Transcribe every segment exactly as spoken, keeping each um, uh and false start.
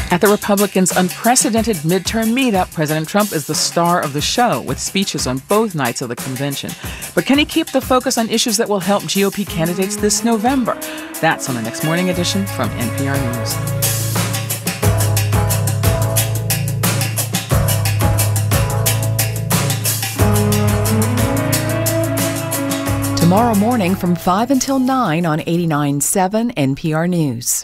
At the Republicans' unprecedented midterm meetup, President Trump is the star of the show with speeches on both nights of the convention. But can he keep the focus on issues that will help G O P candidates this November? That's on the next morning edition from N P R News. Tomorrow morning from five until nine on eighty-nine point seven N P R News.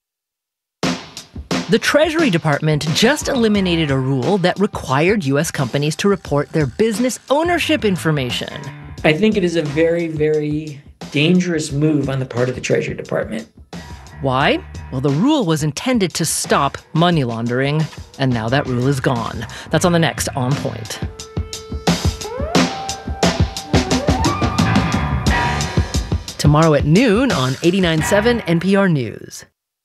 The Treasury Department just eliminated a rule that required U S companies to report their business ownership information. I think it is a very, very dangerous move on the part of the Treasury Department. Why? Well, the rule was intended to stop money laundering, and now that rule is gone. That's on the next On Point. Tomorrow at noon on eighty-nine point seven N P R News.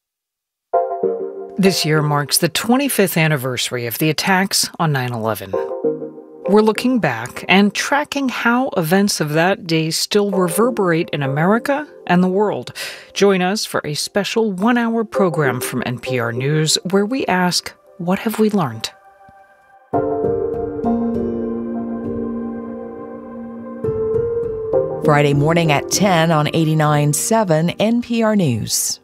This year marks the twenty-fifth anniversary of the attacks on nine eleven. We're looking back and tracking how events of that day still reverberate in America and the world. Join us for a special one-hour program from N P R News where we ask, what have we learned? Friday morning at ten on eighty-nine point seven N P R News.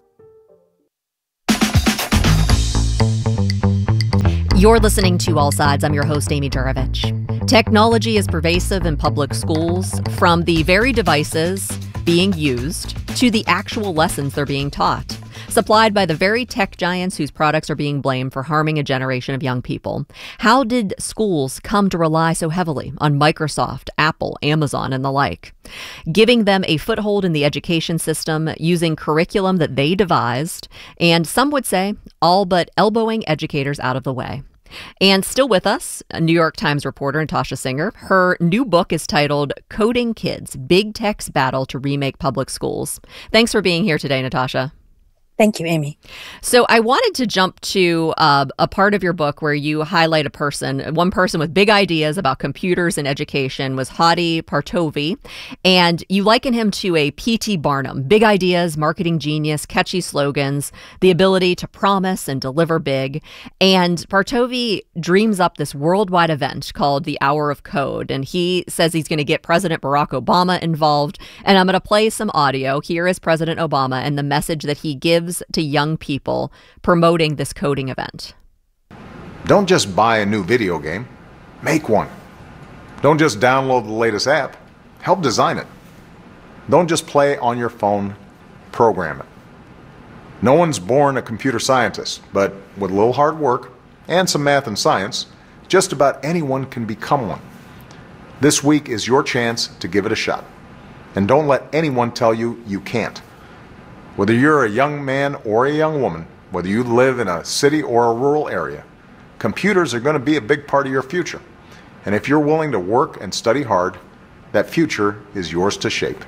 You're listening to All Sides. I'm your host, Amy Juravich. Technology is pervasive in public schools, from the very devices being used to the actual lessons they're being taught, supplied by the very tech giants whose products are being blamed for harming a generation of young people. How did schools come to rely so heavily on Microsoft, Apple, Amazon, and the like, giving them a foothold in the education system using curriculum that they devised, and some would say all but elbowing educators out of the way? And still with us, a New York Times reporter, Natasha Singer. Her new book is titled Coding Kids, Big Tech's Battle to Remake Public Schools. Thanks for being here today, Natasha. Thank you, Amy. So I wanted to jump to uh, a part of your book where you highlight a person, one person with big ideas about computers and education was Hadi Partovi, and you liken him to a P T Barnum. Big ideas, marketing genius, catchy slogans, the ability to promise and deliver big. And Partovi dreams up this worldwide event called the Hour of Code, and he says he's going to get President Barack Obama involved. And I'm going to play some audio. Here is President Obama and the message that he gives to young people promoting this coding event. Don't just buy a new video game, make one. Don't just download the latest app, help design it. Don't just play on your phone, program it. No one's born a computer scientist, but with a little hard work and some math and science, just about anyone can become one. This week is your chance to give it a shot. And don't let anyone tell you you can't. Whether you're a young man or a young woman, whether you live in a city or a rural area, computers are going to be a big part of your future. And if you're willing to work and study hard, that future is yours to shape.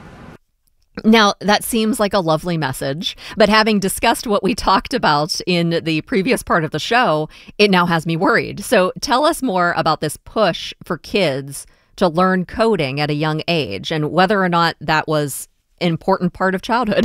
Now, that seems like a lovely message, but having discussed what we talked about in the previous part of the show, it now has me worried. So tell us more about this push for kids to learn coding at a young age and whether or not that was an important part of childhood.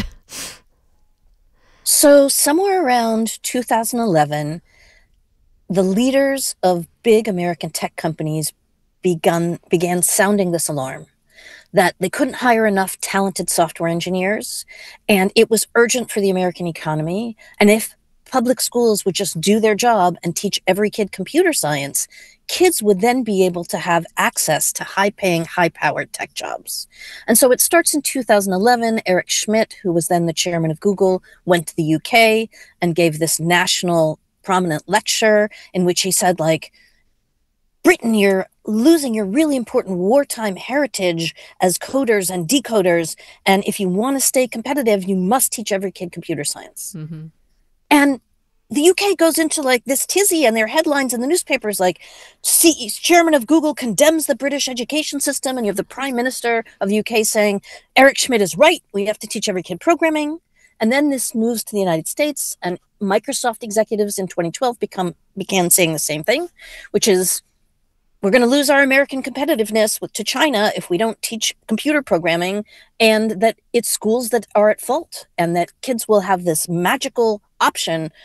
So somewhere around two thousand eleven, the leaders of big American tech companies begun, began sounding this alarm that they couldn't hire enough talented software engineers, and it was urgent for the American economy. And if public schools would just do their job and teach every kid computer science, kids would then be able to have access to high-paying, high-powered tech jobs. And so it starts in two thousand eleven. Eric Schmidt, who was then the chairman of Google, went to the U K and gave this national prominent lecture in which he said, like, Britain, you're losing your really important wartime heritage as coders and decoders. And if you want to stay competitive, you must teach every kid computer science. Mm-hmm. And the U K goes into like this tizzy, and their headlines in the newspapers like, C- chairman of Google condemns the British education system, and you have the prime minister of the U K saying, Eric Schmidt is right, we have to teach every kid programming. And then this moves to the United States, and Microsoft executives in twenty twelve become began saying the same thing, which is, we're going to lose our American competitiveness with, to China if we don't teach computer programming, and that it's schools that are at fault, and that kids will have this magical option of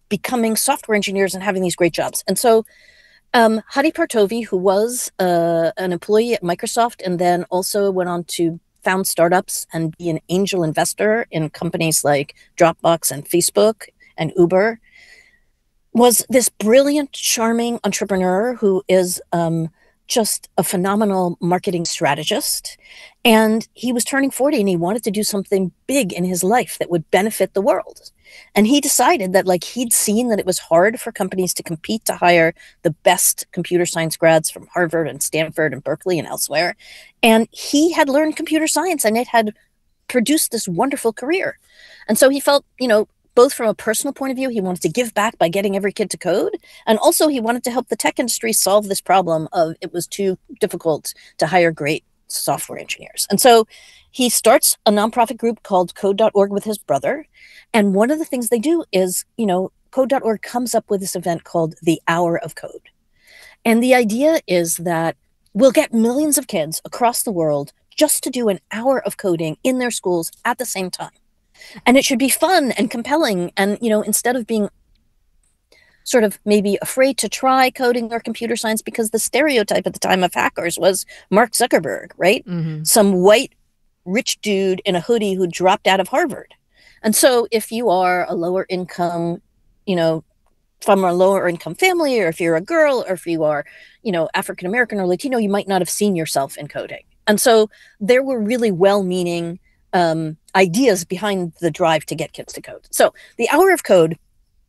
becoming software engineers and having these great jobs. And so um, Hadi Partovi, who was uh, an employee at Microsoft and then also went on to found startups and be an angel investor in companies like Dropbox and Facebook and Uber, was this brilliant, charming entrepreneur who is um, just a phenomenal marketing strategist. And he was turning forty and he wanted to do something big in his life that would benefit the world. And he decided that like he'd seen that it was hard for companies to compete to hire the best computer science grads from Harvard and Stanford and Berkeley and elsewhere. And he had learned computer science and it had produced this wonderful career. And so he felt, you know, both from a personal point of view, he wanted to give back by getting every kid to code. And also he wanted to help the tech industry solve this problem of it was too difficult to hire great software engineers. And so he starts a nonprofit group called code dot org with his brother. And one of the things they do is, you know, code dot org comes up with this event called the Hour of Code. And the idea is that we'll get millions of kids across the world just to do an hour of coding in their schools at the same time. And it should be fun and compelling. And, you know, instead of being sort of maybe afraid to try coding or computer science, because the stereotype at the time of hackers was Mark Zuckerberg, right? Mm-hmm. Some white rich dude in a hoodie who dropped out of Harvard. And so if you are a lower income, you know, from a lower income family, or if you're a girl, or if you are, you know, African American or Latino, you might not have seen yourself in coding. And so there were really well-meaning um, ideas behind the drive to get kids to code. So the Hour of Code,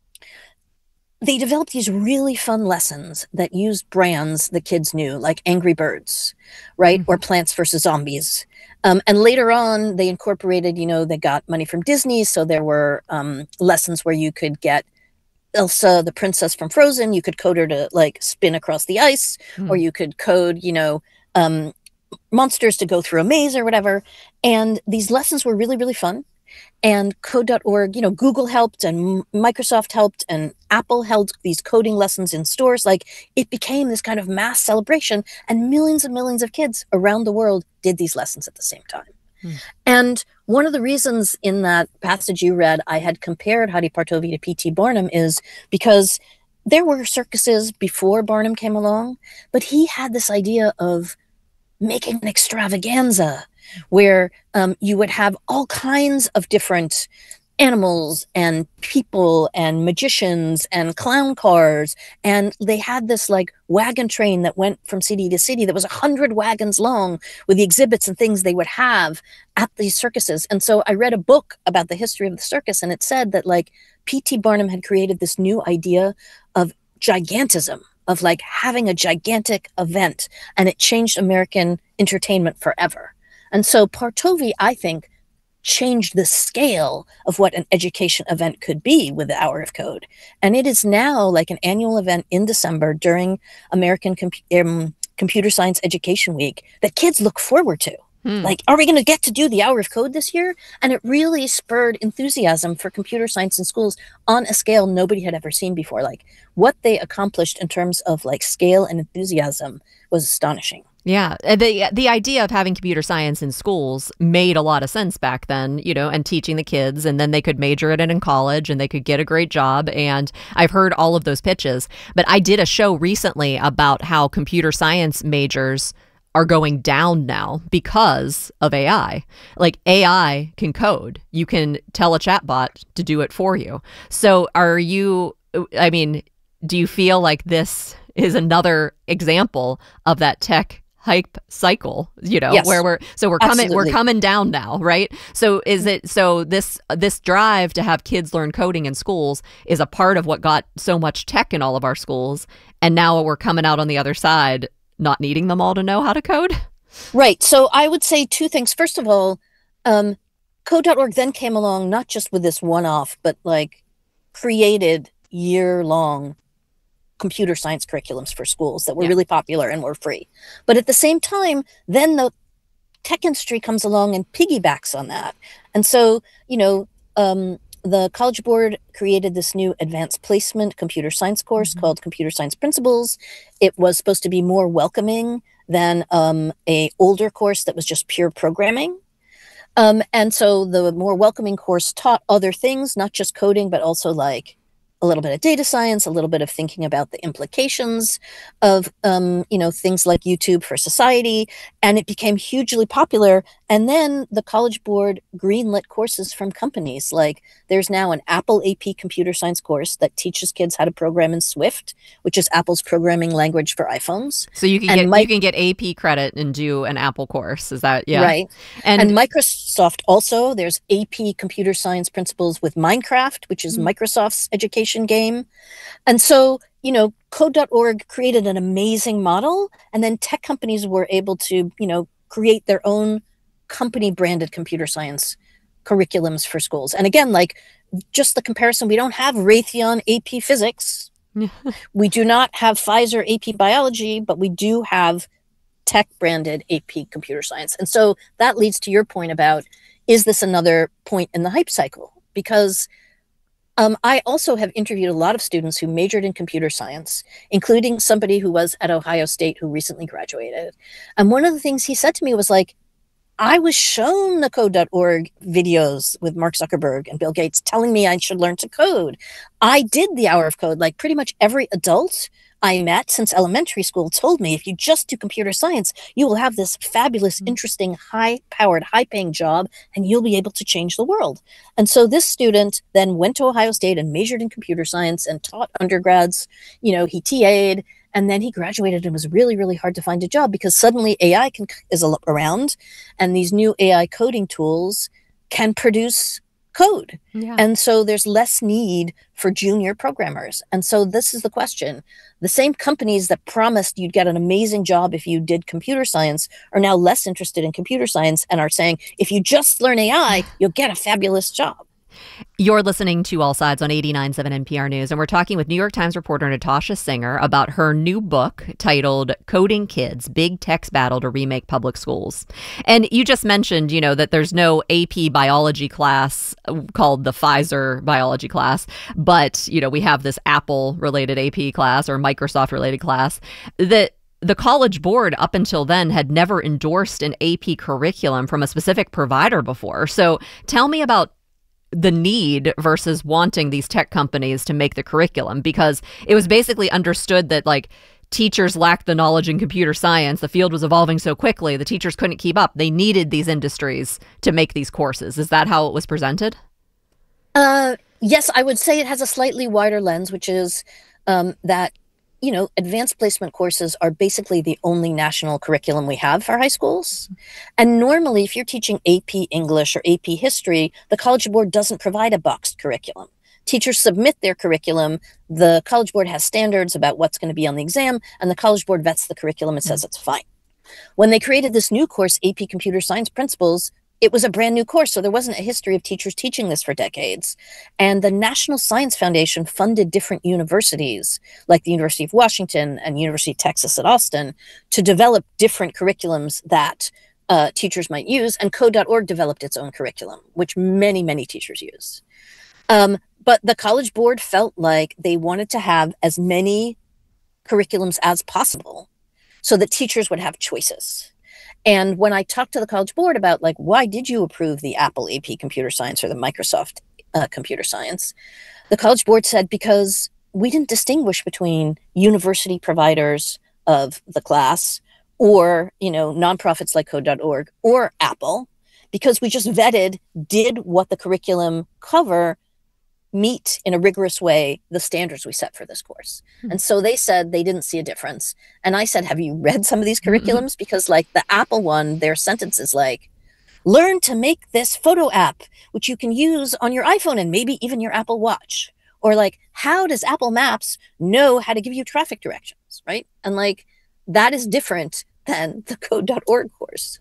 they developed these really fun lessons that used brands that kids knew, like Angry Birds, right? Mm-hmm. Or Plants versus Zombies. Um, and later on, they incorporated, you know, they got money from Disney. So there were um, lessons where you could get Elsa, the princess from Frozen. You could code her to like spin across the ice, mm. or you could code, you know, um, monsters to go through a maze or whatever. And these lessons were really, really fun. And code dot org, you know, Google helped and Microsoft helped and Apple held these coding lessons in stores. Like it became this kind of mass celebration, and millions and millions of kids around the world did these lessons at the same time. Hmm. And one of the reasons in that passage you read, I had compared Hadi Partovi to P T Barnum is because there were circuses before Barnum came along, but he had this idea of making an extravaganza where um, you would have all kinds of different animals and people and magicians and clown cars. And they had this like wagon train that went from city to city that was a hundred wagons long with the exhibits and things they would have at these circuses. And so I read a book about the history of the circus, and it said that like P T Barnum had created this new idea of gigantism, of like having a gigantic event, and it changed American entertainment forever. And so Partovi, I think, changed the scale of what an education event could be with the Hour of Code. And it is now like an annual event in December during American Com- um, Computer Science Education Week that kids look forward to. Hmm. Like, are we going to get to do the Hour of Code this year? And it really spurred enthusiasm for computer science in schools on a scale nobody had ever seen before. Like what they accomplished in terms of like scale and enthusiasm was astonishing. Yeah, the the idea of having computer science in schools made a lot of sense back then, you know, and teaching the kids, and then they could major in it in college and they could get a great job. And I've heard all of those pitches. But I did a show recently about how computer science majors are going down now because of A I. Like A I can code. You can tell a chatbot to do it for you. So are you, I mean, do you feel like this is another example of that tech hype cycle, you know, yes, where we're so we're coming absolutely. we're coming down now, right? So is it so this this drive to have kids learn coding in schools is a part of what got so much tech in all of our schools, and now we're coming out on the other side not needing them all to know how to code? Right. So I would say two things. First of all, um, code dot org then came along not just with this one-off, but like created year-long computer science curriculums for schools that were yeah. really popular and were free. But at the same time, then the tech industry comes along and piggybacks on that. And so, you know, um, the College Board created this new advanced placement computer science course mm-hmm. called Computer Science Principles. It was supposed to be more welcoming than um, a older course that was just pure programming. Um, and so the more welcoming course taught other things, not just coding, but also like a little bit of data science, a little bit of thinking about the implications of, um, you know, things like YouTube for society, and it became hugely popular. And then the College Board greenlit courses from companies. Like there's now an Apple A P computer science course that teaches kids how to program in Swift, which is Apple's programming language for iPhones. So you can and get my- you can get A P credit and do an Apple course. Is that yeah? Right. And, and Microsoft also, there's A P computer science principles with Minecraft, which is mm-hmm. Microsoft's education game. And so, you know, code dot org created an amazing model, and then tech companies were able to, you know, create their own company branded computer science curriculums for schools. And again, like just the comparison, we don't have Raytheon A P physics. We do not have Pfizer A P biology, but we do have tech branded A P computer science. And so that leads to your point about, is this another point in the hype cycle? Because Um, I also have interviewed a lot of students who majored in computer science, including somebody who was at Ohio State who recently graduated. And one of the things he said to me was like, I was shown the code dot org videos with Mark Zuckerberg and Bill Gates telling me I should learn to code. I did the hour of code. Like pretty much every adult I met since elementary school told me, if you just do computer science, you will have this fabulous, interesting, high-powered, high-paying job, and you'll be able to change the world. And so this student then went to Ohio State and majored in computer science and taught undergrads. You know, he T A'd, and then he graduated and was really, really hard to find a job because suddenly A I can, is around, and these new A I coding tools can produce code. Yeah. And so there's less need for junior programmers. And so this is the question. The same companies that promised you'd get an amazing job if you did computer science are now less interested in computer science and are saying, if you just learn A I, you'll get a fabulous job. You're listening to All Sides on eighty-nine point seven N P R News, and we're talking with New York Times reporter Natasha Singer about her new book titled Coding Kids, Big Tech's Battle to Remake Public Schools. And you just mentioned, you know, that there's no A P biology class called the Pfizer biology class, but, you know, we have this Apple-related A P class or Microsoft-related class that the College Board up until then had never endorsed an A P curriculum from a specific provider before. So tell me about the need versus wanting these tech companies to make the curriculum, because it was basically understood that like teachers lacked the knowledge in computer science. The field was evolving so quickly, the teachers couldn't keep up. They needed these industries to make these courses. Is that how it was presented? Uh, yes, I would say it has a slightly wider lens, which is um, that, you know, advanced placement courses are basically the only national curriculum we have for high schools. And normally, if you're teaching A P English or A P History, the College Board doesn't provide a boxed curriculum. Teachers submit their curriculum. The College Board has standards about what's going to be on the exam, and the College Board vets the curriculum and says it's fine. When they created this new course, A P Computer Science Principles, it was a brand new course, so there wasn't a history of teachers teaching this for decades. And the National Science Foundation funded different universities, like the University of Washington and University of Texas at Austin, to develop different curriculums that uh, teachers might use. And code dot org developed its own curriculum, which many, many teachers use. Um, but the College Board felt like they wanted to have as many curriculums as possible so that teachers would have choices. And when I talked to the College Board about, like, why did you approve the Apple A P Computer Science or the Microsoft uh, Computer Science, the College Board said, because we didn't distinguish between university providers of the class or, you know, nonprofits like code dot org or Apple, because we just vetted, did what the curriculum cover meet in a rigorous way the standards we set for this course. Mm-hmm. And so they said they didn't see a difference. And I said, have you read some of these curriculums? Mm-hmm. Because like the Apple one, their sentence is like, learn to make this photo app, which you can use on your iPhone and maybe even your Apple Watch. Or like, how does Apple Maps know how to give you traffic directions, right? And like, that is different than the code dot org course.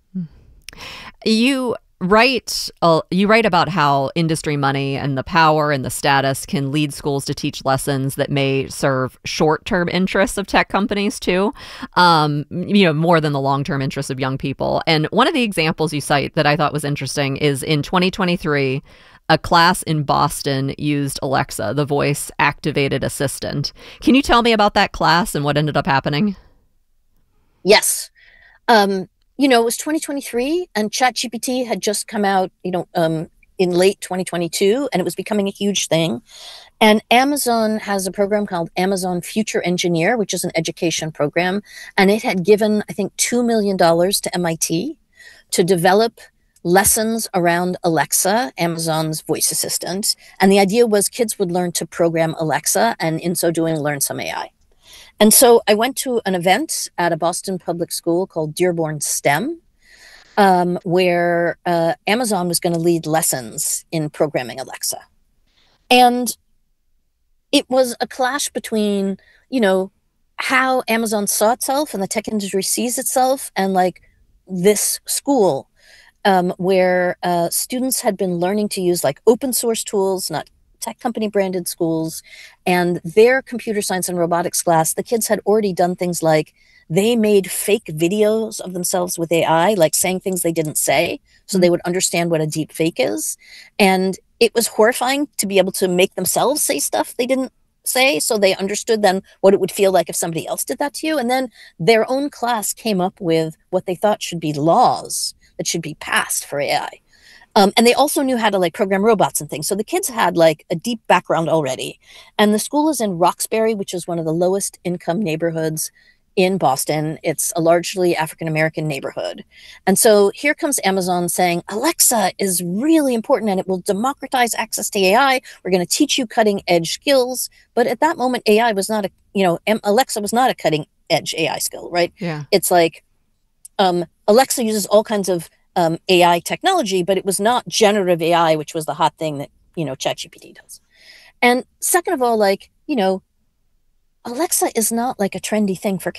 You write uh, you write about how industry money and the power and the status can lead schools to teach lessons that may serve short-term interests of tech companies too, um, you know, more than the long-term interests of young people. And one of the examples you cite that I thought was interesting is in twenty twenty-three, a class in Boston used Alexa, the voice-activated assistant. Can you tell me about that class and what ended up happening? Yes. Um, You know, it was twenty twenty-three and ChatGPT had just come out, you know, um, in late twenty twenty-two, and it was becoming a huge thing. And Amazon has a program called Amazon Future Engineer, which is an education program. And it had given, I think, two million dollars to M I T to develop lessons around Alexa, Amazon's voice assistant. And the idea was kids would learn to program Alexa, and in so doing, learn some A I. And so I went to an event at a Boston public school called Dearborn STEM, um, where uh, Amazon was going to lead lessons in programming Alexa. And it was a clash between, you know, how Amazon saw itself and the tech industry sees itself, and like this school um, where uh, students had been learning to use like open source tools, not tech company branded schools, and their computer science and robotics class, the kids had already done things like they made fake videos of themselves with A I, like saying things they didn't say, so they would understand what a deep fake is. And it was horrifying to be able to make themselves say stuff they didn't say, so they understood then what it would feel like if somebody else did that to you. And then their own class came up with what they thought should be laws that should be passed for A I. Um, and they also knew how to like program robots and things. So the kids had like a deep background already. And the school is in Roxbury, which is one of the lowest income neighborhoods in Boston. It's a largely African-American neighborhood. And so here comes Amazon saying, Alexa is really important and it will democratize access to A I. We're going to teach you cutting edge skills. But at that moment, A I was not a, you know, Alexa was not a cutting edge A I skill, right? Yeah. It's like um, Alexa uses all kinds of um, A I technology, but it was not generative A I, which was the hot thing that, you know, ChatGPT does. And second of all, like, you know, Alexa is not like a trendy thing for